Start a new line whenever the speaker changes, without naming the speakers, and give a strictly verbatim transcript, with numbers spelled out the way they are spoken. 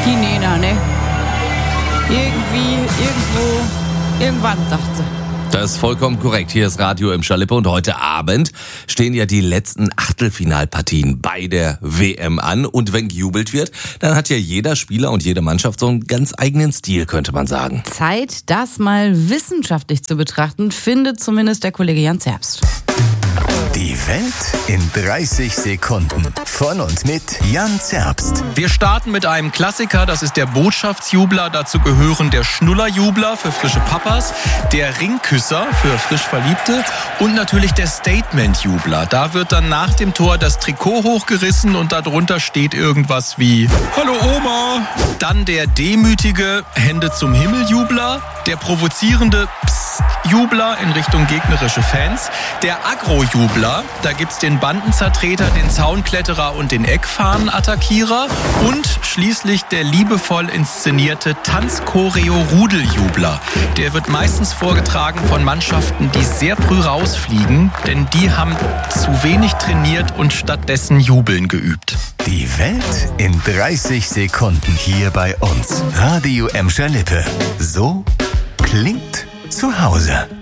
Die Nena, ne? Irgendwie, irgendwo, irgendwann, sagt sie.
Das ist vollkommen korrekt. Hier ist Radio im Schalippe und heute Abend stehen ja die letzten Achtelfinalpartien bei der W M an. Und wenn gejubelt wird, dann hat ja jeder Spieler und jede Mannschaft so einen ganz eigenen Stil, könnte man sagen.
Zeit, das mal wissenschaftlich zu betrachten, findet zumindest der Kollege Jan Zerbst.
Die Welt in dreißig Sekunden. Von und mit Jan Zerbst.
Wir starten mit einem Klassiker, das ist der Botschaftsjubler. Dazu gehören der Schnullerjubler für frische Papas, der Ringküsser für frisch Verliebte und natürlich der Statementjubler. Da wird dann nach dem Tor das Trikot hochgerissen und darunter steht irgendwas wie Hallo Oma. Dann der demütige Hände zum Himmel-Jubler, der provozierende Psst-Jubler in Richtung gegnerische Fans, der Agro-Jubler, da gibt's den Bandenzertreter, den Zaunkletterer und den Eckfahnen-Attackierer und schließlich der liebevoll inszenierte Tanzchoreo-Rudeljubler. Der wird meistens vorgetragen von Mannschaften, die sehr früh rausfliegen, denn die haben zu wenig trainiert und stattdessen Jubeln geübt.
Die Welt in dreißig Sekunden hier bei uns. Radio im Schalippe. So klingt zu Hause.